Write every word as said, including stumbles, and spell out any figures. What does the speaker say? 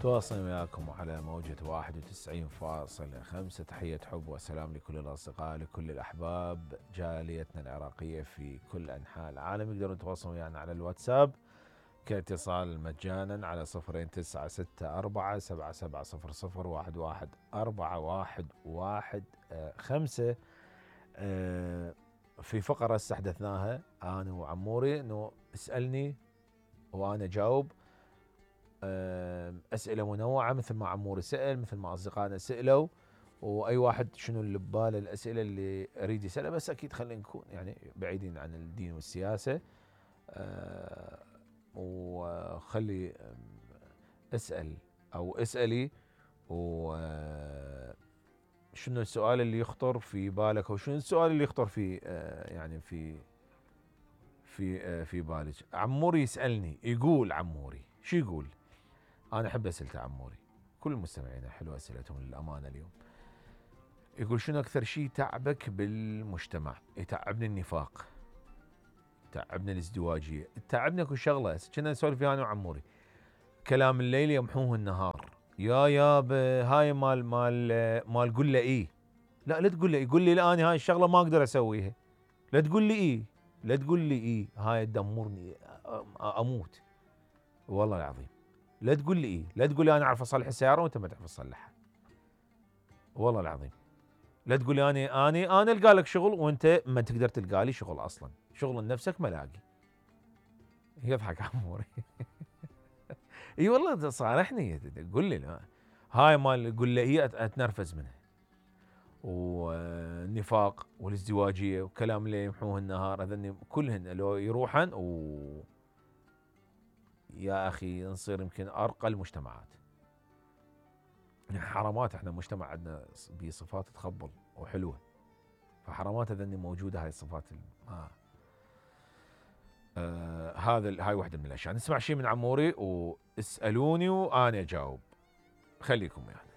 تواصل وياكم على موجة واحد وتسعين فاصلة خمسة. تحية حب وسلام لكل الأصدقاء، لكل الأحباب، جاليتنا العراقية في كل أنحاء العالم. يقدرون يتواصلون ويانا على الواتساب كاتصال مجانا على صفرين تسعة ستة أربعة سبعة سبعة صفر صفر واحد واحد أربعة واحد واحد خمسة. في فقرة استحدثناها أنا وعموري إنه اسألني وأنا أجاوب أسئلة منوعة، مثل ما عموري سأل، مثل ما أصدقائنا سألوا، وأي واحد شنو اللي بباله الأسئلة اللي أريد يسألها. بس أكيد خلينا نكون يعني بعيدين عن الدين والسياسة، وخلي أسأل أو اسألي وشنو السؤال اللي يخطر في بالك، أو شنو السؤال اللي يخطر في يعني في في في بالك. عموري يسألني، يقول عموري شو يقول؟ أنا أحب أسئلة عموري، كل المستمعين حلوة أسئلتهم للأمانة اليوم. يقول شنو أكثر شيء تعبك بالمجتمع؟ يتعبني النفاق، تعبني الازدواجية، تعبني كل شغلة. كنا نسولف فيها أنا وعموري، كلام الليل يمحوه النهار. يا ياب هاي مال مال مال قول له إيه، لا لا تقول لي، يقول لي الآن هاي الشغلة ما أقدر أسويها، لا تقول لي إيه، لا تقول لي إيه، هاي تدمرني أموت والله العظيم. لا تقول لي إيه، لا تقول لي أنا أعرف أصلح السيارة وأنت ما تعرف تصلحها والله العظيم. لا تقول لي أنا أنا أنا ألقى لك شغل وأنت ما تقدر تلقى لي شغل أصلا، شغل لنفسك ما لاقي. يضحك عموري. اي والله صارحني، قول لي لا. هاي مال قول لي هي اتنرفز منها، والنفاق والازدواجيه وكلام اللي يمحوه النهار، هذني كلهن لو يروحن و يا اخي نصير يمكن ارقى المجتمعات. حرامات، احنا مجتمع عندنا بصفات تخبل وحلوه، فحرامات هذني موجوده هاي الصفات. آه. آه هذا هاي واحده من الاشياء. نسمع شيء من عموري واسالوني وانا اجاوب، خليكم يعني.